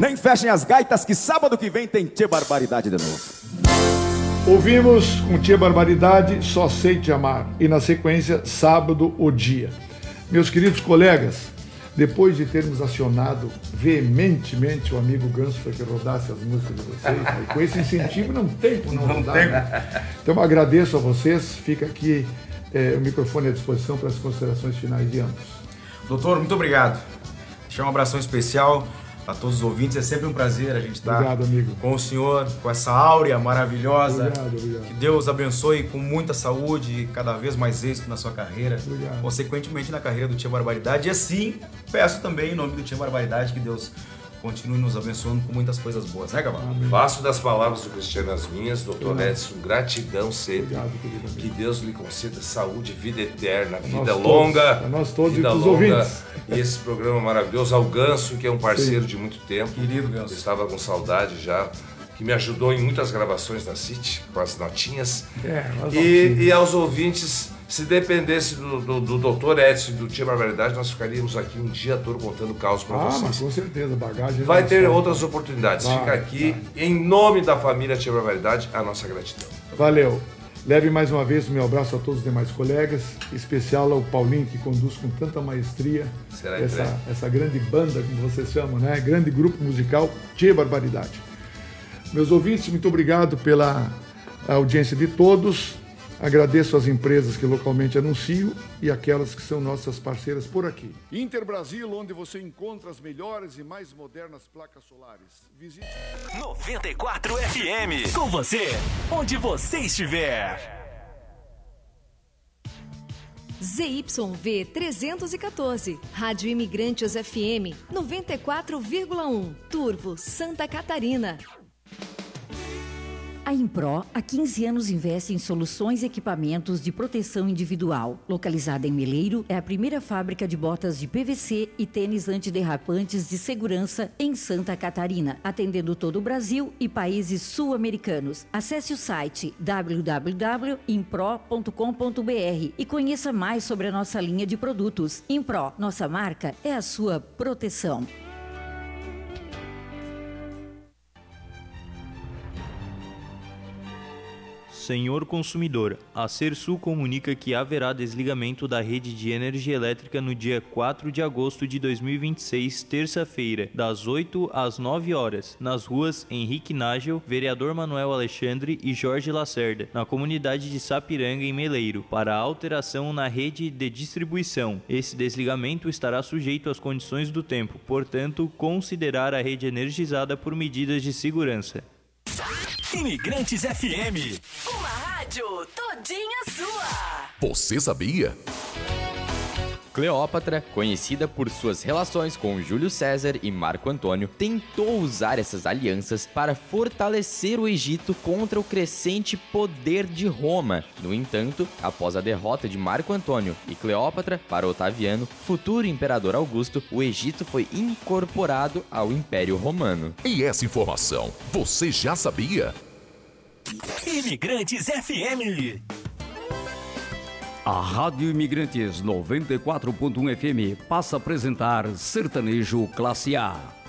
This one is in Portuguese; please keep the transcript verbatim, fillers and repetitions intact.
Nem fechem as gaitas que sábado que vem tem Tchê Barbaridade de novo. Ouvimos com Tia Barbaridade, Só Sei Te Amar. E na sequência, Sábado, o Dia. Meus queridos colegas, depois de termos acionado veementemente o amigo Ganso para que rodasse as músicas de vocês, né? Com esse incentivo não tem como não, não rodar. Tem. Né? Então agradeço a vocês, fica aqui é, o microfone à disposição para as considerações finais de ambos. Doutor, muito obrigado. Deixar um abração especial a todos os ouvintes, é sempre um prazer a gente estar obrigado, amigo. Com o senhor, com essa áurea maravilhosa. Obrigado, obrigado. Que Deus abençoe com muita saúde e cada vez mais êxito na sua carreira, obrigado. Consequentemente na carreira do Tia Barbaridade. E assim, peço também em nome do Tia Barbaridade que Deus continue nos abençoando com muitas coisas boas, né, Gamal? Faço das palavras do Cristiano as minhas, doutor Edson, gratidão sempre. Obrigado, querido amigo. Que Deus lhe conceda saúde, vida eterna, vida nós longa. Todos, nós todos vida e os longa. ouvintes. E esse programa maravilhoso, ao Ganso, que é um parceiro Sim. de muito tempo. Querido Ganso. Eu estava com saudade já, que me ajudou em muitas gravações da City, com as notinhas. É, e, e aos ouvintes, se dependesse do, do, do doutor Edson e do Tia Barbaridade, nós ficaríamos aqui um dia todo contando caos para ah, vocês. Mas com certeza, bagagem. Vai ter outras oportunidades. Vai, Fica aqui, vai. em nome da família Tia Barbaridade, a nossa gratidão. Valeu. Leve mais uma vez o meu abraço a todos os demais colegas, em especial ao Paulinho, que conduz com tanta maestria essa, essa grande banda, como vocês chamam, né? Grande grupo musical, Tia Barbaridade. Meus ouvintes, muito obrigado pela audiência de todos. Agradeço às empresas que localmente anunciam e aquelas que são nossas parceiras por aqui. Interbrasil, onde você encontra as melhores e mais modernas placas solares. Visite... noventa e quatro F M, com você, onde você estiver. Z Y V trezentos e quatorze, Rádio Imigrantes F M, noventa e quatro vírgula um, Turvo, Santa Catarina. A Impro, há quinze anos, investe em soluções e equipamentos de proteção individual. Localizada em Meleiro, é a primeira fábrica de botas de P V C e tênis antiderrapantes de segurança em Santa Catarina, atendendo todo o Brasil e países sul-americanos. Acesse o site w w w ponto impro ponto com ponto b r e conheça mais sobre a nossa linha de produtos. Impro, nossa marca é a sua proteção. Senhor consumidor, a Sersul comunica que haverá desligamento da rede de energia elétrica no dia quatro de agosto de dois mil e vinte e seis, terça-feira, das oito às nove horas, nas ruas Henrique Nágel, Vereador Manuel Alexandre e Jorge Lacerda, na comunidade de Sapiranga, em Meleiro, para alteração na rede de distribuição. Esse desligamento estará sujeito às condições do tempo, portanto, considerar a rede energizada por medidas de segurança. Imigrantes F M. Uma rádio todinha sua. Você sabia? Cleópatra, conhecida por suas relações com Júlio César e Marco Antônio, tentou usar essas alianças para fortalecer o Egito contra o crescente poder de Roma. No entanto, após a derrota de Marco Antônio e Cleópatra para Otaviano, futuro imperador Augusto, o Egito foi incorporado ao Império Romano. E essa informação, você já sabia? Imigrantes F M. A Rádio Imigrantes noventa e quatro ponto um F M passa a apresentar Sertanejo Classe A.